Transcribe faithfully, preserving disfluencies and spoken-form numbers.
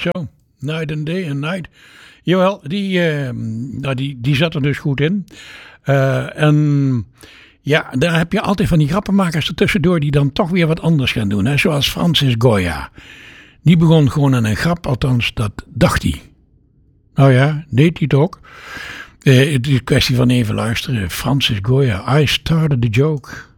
Zo, Night and Day and Night. Jawel, die, uh, nou, die, die zat er dus goed in. Uh, en ja, daar heb je altijd van die grappenmakers ertussendoor die dan toch weer wat anders gaan doen. Hè? Zoals Francis Goya. Die begon gewoon aan een grap, althans dat dacht hij. Nou ja, deed hij het ook. Uh, het is een kwestie van even luisteren. Francis Goya, I started the joke.